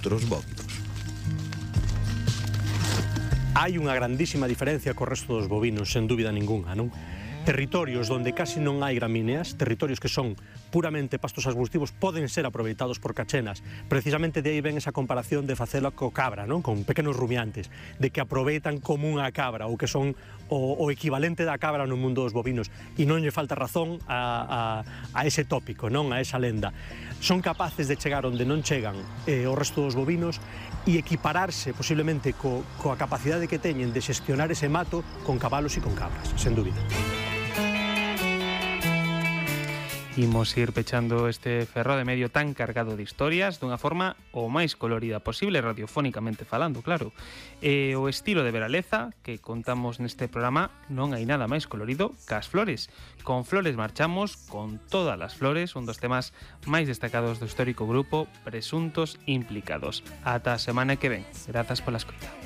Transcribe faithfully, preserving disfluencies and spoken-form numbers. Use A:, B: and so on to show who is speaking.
A: outros bóvidos.
B: Hai unha grandísima diferencia co resto dos bovinos, sen dúbida ningunha, non? Territorios onde casi non hai gramíneas, territorios que son puramente pastos arbustivos, poden ser aproveitados por cachenas. Precisamente de aí ven esa comparación de facela co cabra, non? Con pequenos rumiantes, de que aproveitan como unha cabra, ou que son o, o equivalente da cabra no mundo dos bovinos, e non lle falta razón a, a, a ese tópico, non? A esa lenda. Son capaces de chegar onde non chegan eh, o resto dos bovinos e equipararse posiblemente co, coa capacidade que teñen de xestionar ese mato con cabalos e con cabras, sen dúbida.
C: Imos ir pechando este ferro de medio tan cargado de historias dunha forma o máis colorida posible, radiofónicamente falando, claro. E o estilo de Veraleza que contamos neste programa non hai nada máis colorido que as flores. Con Flores marchamos, con todas as flores, un dos temas máis destacados do histórico grupo Presuntos Implicados. Ata a semana que ven. Grazas pola escoita.